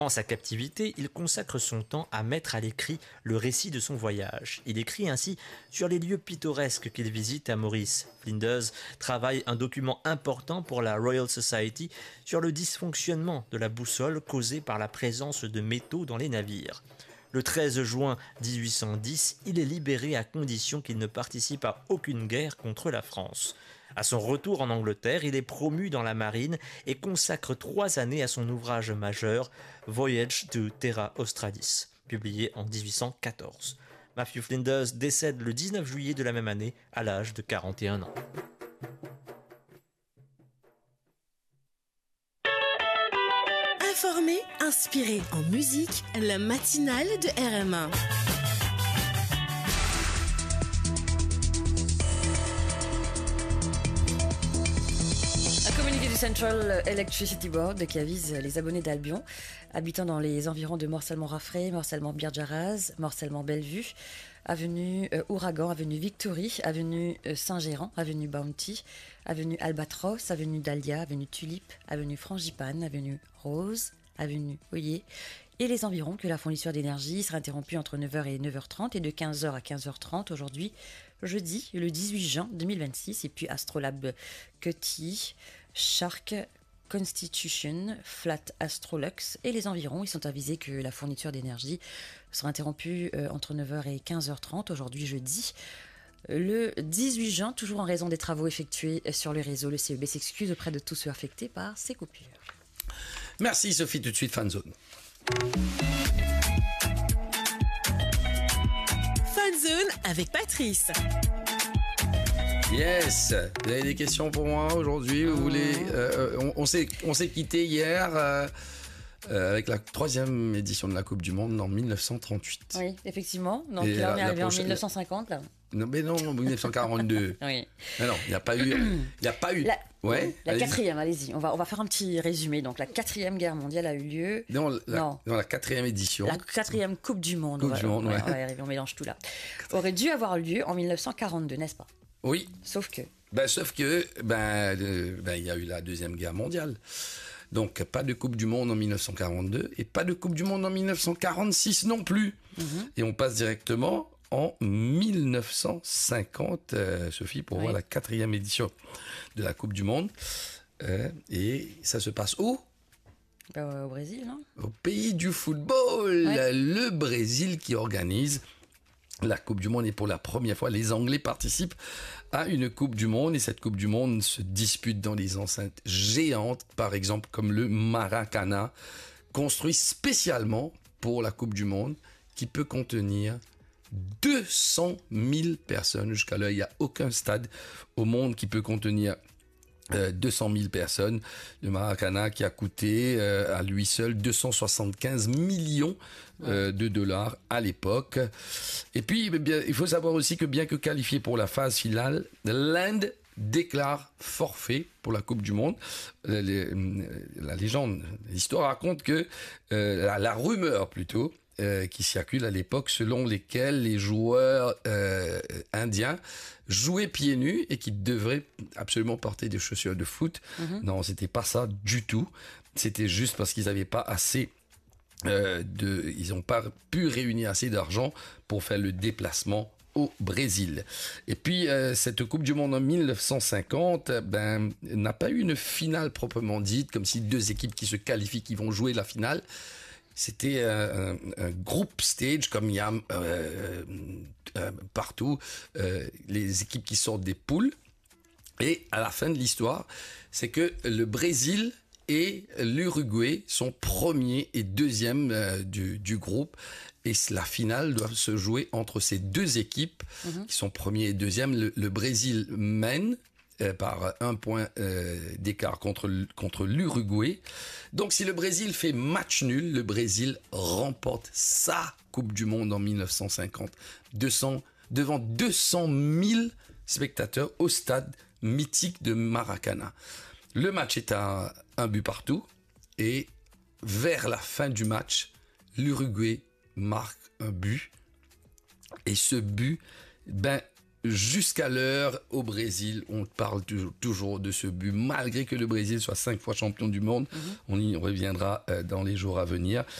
En sa captivité, il consacre son temps à mettre à l'écrit le récit de son voyage. Il écrit ainsi sur les lieux pittoresques qu'il visite à Maurice. Flinders travaille un document important pour la Royal Society sur le dysfonctionnement de la boussole causé par la présence de métaux dans les navires. Le 13 juin 1810, il est libéré à condition qu'il ne participe à aucune guerre contre la France. À son retour en Angleterre, il est promu dans la marine et consacre 3 années à son ouvrage majeur Voyage to Terra Australis, publié en 1814. Matthew Flinders décède le 19 juillet de la même année à l'âge de 41 ans. Informé, inspiré en musique, la matinale de RM1. Un communiqué du Central Electricity Board qui avise les abonnés d'Albion habitant dans les environs de Morcellement-Raffray, Morcellement-Biarjaraz, Morcellement-Bellevue, avenue Ouragan, avenue Victory, avenue Saint-Gérand, avenue Bounty, avenue Albatros, avenue Dahlia, avenue Tulipe, avenue Frangipane, avenue Rose, avenue Oyer et les environs que la fourniture d'énergie sera interrompue entre 9h et 9h30 et de 15h à 15h30 aujourd'hui, jeudi, le 18 juin 2026. Et puis Astrolab Cutty, Shark Constitution, Flat Astrolux et les environs. Ils sont avisés que la fourniture d'énergie sera interrompue entre 9h et 15h30 aujourd'hui, jeudi. Le 18 juin, toujours en raison des travaux effectués sur le réseau, le CEB s'excuse auprès de tous ceux affectés par ces coupures. Merci Sophie, tout de suite Fanzone. Fanzone avec Patrice. Yes, vous avez des questions pour moi aujourd'hui? Vous voulez on s'est quitté hier avec la 3e édition de la Coupe du Monde en 1938. Oui, effectivement. Donc Et là, on est arrivé prochaine... en 1950, là. Non, mais non, 1942. Oui. Mais non, il n'y a pas eu. La allez-y. 4e, allez-y. On va faire un petit résumé. Donc la 4e guerre mondiale a eu lieu. Non, la 4e édition. La 4e Coupe du Monde. Coupe du Monde, ouais. On va y arriver, on mélange tout là. Aurait dû avoir lieu en 1942, n'est-ce pas? Oui. Sauf que il y a eu la 2e guerre mondiale. Donc, pas de Coupe du Monde en 1942 et pas de Coupe du Monde en 1946 non plus. Et on passe directement en 1950, Sophie, pour voir la 4e édition de la Coupe du Monde. Et ça se passe où? au Brésil, non? Au pays du football, le Brésil qui organise la Coupe du Monde. Et pour la première fois, les Anglais participent à une Coupe du Monde. Et cette Coupe du Monde se dispute dans des enceintes géantes, par exemple comme le Maracanã, construit spécialement pour la Coupe du Monde, qui peut contenir 200 000 personnes. Jusqu'à là, il n'y a aucun stade au monde qui peut contenir 200 000 personnes. Le Maracanã qui a coûté à lui seul 275 millions de dollars à l'époque. Et puis, il faut savoir aussi que bien que qualifié pour la phase finale, l'Inde déclare forfait pour la Coupe du Monde. La légende, l'histoire raconte que la rumeur plutôt qui circule à l'époque selon lesquels les joueurs indiens jouaient pieds nus et qui devraient absolument porter des chaussures de foot. Non, c'était pas ça du tout. C'était juste parce qu'ils n'avaient pas assez ils n'ont pas pu réunir assez d'argent pour faire le déplacement au Brésil. Et puis cette Coupe du Monde en 1950 n'a pas eu une finale proprement dite, comme si 2 équipes qui se qualifient, qui vont jouer la finale. C'était un group stage comme il y a partout, les équipes qui sortent des poules. Et à la fin de l'histoire, c'est que le Brésil et l'Uruguay sont premier et deuxième du groupe. Et la finale doit se jouer entre ces 2 équipes qui sont premier et deuxième. Le Brésil mène par 1 point d'écart contre l'Uruguay. Donc si le Brésil fait match nul, le Brésil remporte sa Coupe du Monde en 1950 devant 200 000 spectateurs au stade mythique de Maracanã. Le match est à 1 but partout et vers la fin du match, l'Uruguay marque un but et ce but jusqu'à l'heure, au Brésil, on parle toujours de ce but, malgré que le Brésil soit 5 fois champion du monde. On y reviendra dans les jours à venir.